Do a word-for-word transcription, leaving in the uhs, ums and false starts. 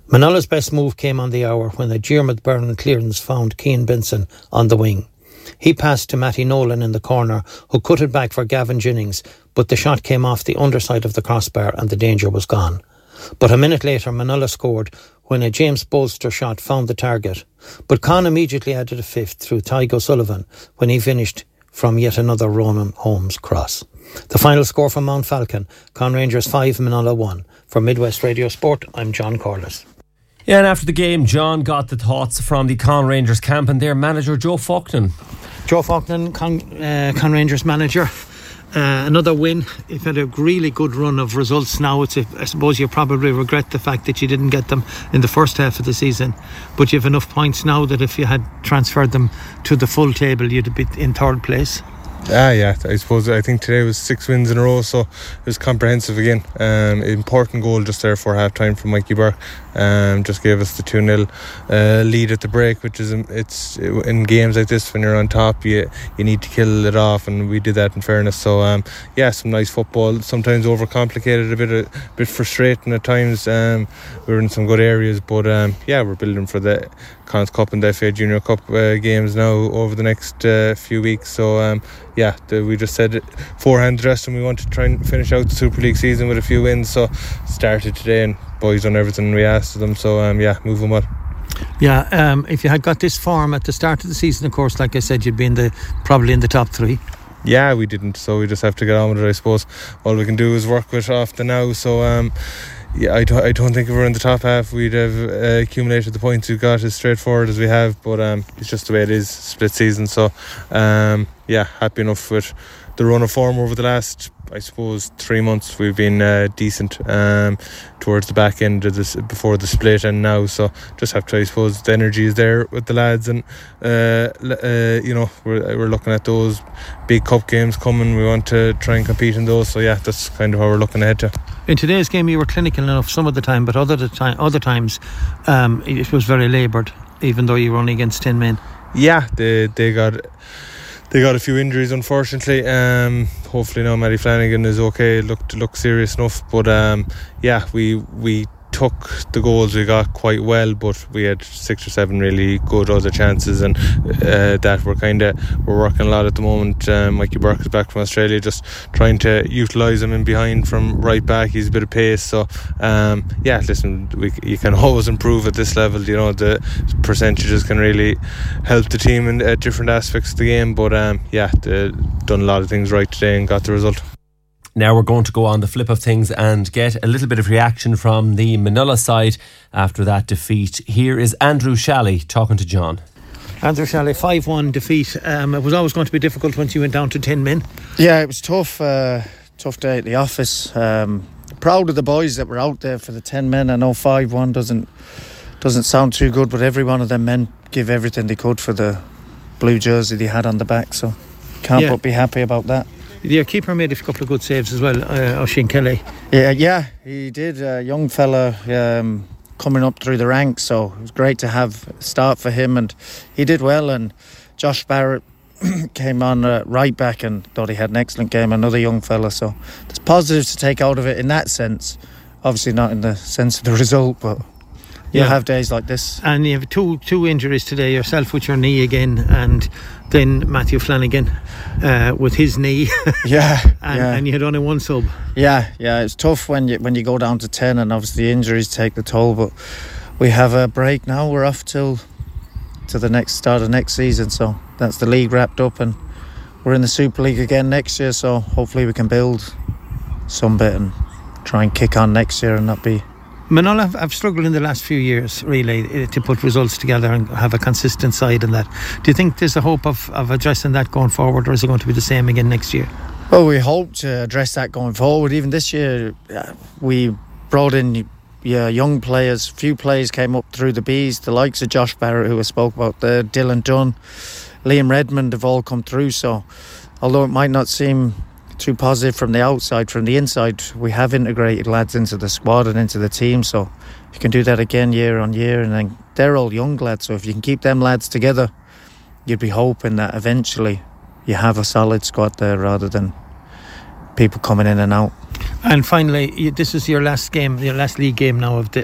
Manulla's best move came on the hour when a Diarmuid Byrne clearance found Cian Benson on the wing. He passed to Matty Nolan in the corner, who cut it back for Gavin Jennings, but the shot came off the underside of the crossbar and the danger was gone. But a minute later, Manulla scored when a James Bolster shot found the target. But Con immediately added a fifth through Tadhg O'Sullivan when he finished from yet another Ronan Holmes cross. The final score from Mount Falcon, Con Rangers five, Manulla one. For Midwest Radio Sport, I'm John Corliss. Yeah, and after the game, John got the thoughts from the Con Rangers camp and their manager, Joe Faulkner. Joe Faulkner, Con, uh, Con Rangers manager. Uh, another win. You've had a really good run of results now. It's a, I suppose you probably regret the fact that you didn't get them in the first half of the season, but you have enough points now that if you had transferred them to the full table, you'd be in third place. Ah, yeah, I suppose I think today was six wins in a row, so it was comprehensive again. Um, important goal just there for half time from Mikey Burke. Um, just gave us the two nil uh, lead at the break, which is it's in games like this when you're on top, you you need to kill it off, and we did that in fairness. So um, yeah, some nice football. Sometimes overcomplicated, a bit a bit frustrating at times. Um, we were in some good areas, but um, yeah, we're building for the Conn's Cup and the F A Junior Cup uh, games now over the next uh, few weeks. So um, yeah, the, we just said it forehand dressed, and we want to try and finish out the Super League season with a few wins. So started today, and boys done everything we asked of them. So um, yeah, moving well. Yeah, um, if you had got this form at the start of the season, of course, like I said, you'd be in the probably in the top three. Yeah, we didn't, so we just have to get on with it, I suppose. All we can do is work with off the now. So um, yeah, I don't, I don't think if we were in the top half we'd have uh, accumulated the points we got as straightforward as we have, but um, it's just the way it is, split season. So um, yeah, happy enough with the run of form over the last, I suppose, three months. We've been uh, decent um, towards the back end of this before the split and now, so just have to, I suppose, the energy is there with the lads, and uh, uh, you know, we're, we're looking at those big cup games coming. We want to try and compete in those, so yeah, that's kind of how we're looking ahead to. In today's game you were clinical enough some of the time, but other the time, other times um, it was very laboured, even though you were only against ten men. Yeah, they they got They got a few injuries, unfortunately. Um, hopefully now Matty Flanagan is okay. It looked looked serious enough, but um, yeah, we we took the goals we got quite well, but we had six or seven really good other chances, and uh, that we're kind of we're working a lot at the moment. Um, Mikey Burke is back from Australia, just trying to utilise him in behind from right back. He's a bit of pace, so um, yeah. Listen, we, you can always improve at this level. You know, the percentages can really help the team in uh, different aspects of the game. But um, yeah, they done a lot of things right today and got the result. Now we're going to go on the flip of things and get a little bit of reaction from the Manulla side after that defeat. Here is Andrew Shalley talking to John. Andrew Shalley, five one defeat. Um, it was always going to be difficult once you went down to ten men. Yeah, it was tough. Uh, tough day at the office. Um, proud of the boys that were out there for the ten men. I know five one doesn't doesn't sound too good, but every one of them men give everything they could for the blue jersey they had on the back. So can't yeah. but be happy about that. Your keeper made a couple of good saves as well, uh, Oisin Kelly. Yeah, yeah, he did. A young fella um, coming up through the ranks, so it was great to have a start for him, and he did well. And Josh Barrett came on uh, right back and thought he had an excellent game, another young fella. So there's positives to take out of it in that sense. Obviously not in the sense of the result, but you'll yeah. have days like this. And you have two two injuries today, yourself with your knee again, and then Matthew Flanagan uh, with his knee. yeah, and, yeah. and you had only one sub. Yeah, yeah, it's tough when you when you go down to ten, and obviously injuries take the toll. But we have a break now. We're off till to the next start of next season. So that's the league wrapped up, and we're in the Super League again next year. So hopefully we can build some bit and try and kick on next year and not be. Manulla have, have struggled in the last few years really to put results together and have a consistent side in that. Do you think there's a hope of, of addressing that going forward, or is it going to be the same again next year? Well, we hope to address that going forward. Even this year uh, we brought in yeah, young players. Few players came up through the Bs, the likes of Josh Barrett, who I spoke about there, Dylan Dunn, Liam Redmond have all come through. So although it might not seem too positive from the outside, from the inside we have integrated lads into the squad and into the team, so you can do that again year on year, and then they're all young lads, so if you can keep them lads together, you'd be hoping that eventually you have a solid squad there rather than people coming in and out. And finally, this is your last game, your last league game now of the